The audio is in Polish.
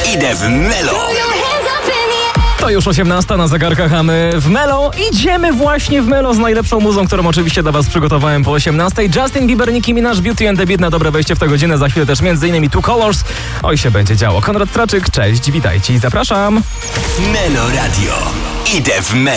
Idę w Melo. To już 18 na zegarkach, a my w Melo. Idziemy właśnie w Melo z najlepszą muzą, którą oczywiście dla was przygotowałem po 18. Justin Bieber, Nicki Minaj, Beauty and the Beat na dobre wejście w tę godzinę. Za chwilę też m.in. Two Colors. Oj, się będzie działo. Konrad Traczyk, cześć, witajcie i zapraszam. Melo Radio. Idę w Melo.